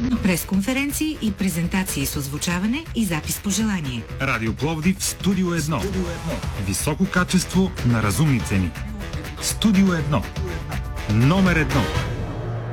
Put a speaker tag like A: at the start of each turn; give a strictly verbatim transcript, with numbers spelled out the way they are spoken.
A: Пресконференции и презентации с озвучаване и запис по желание.
B: Радио Пловдив, Студио едно. Високо качество на разумни цени. Студио едно. Номер едно.